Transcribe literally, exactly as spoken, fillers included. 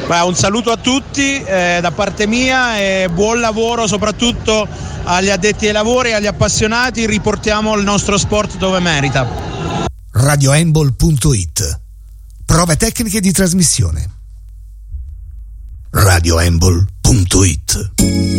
Beh, un saluto a tutti eh, da parte mia e buon lavoro soprattutto agli addetti ai lavori e agli appassionati. Riportiamo il nostro sport dove merita. radio handball punto it. Prove tecniche di trasmissione. radio handball punto it.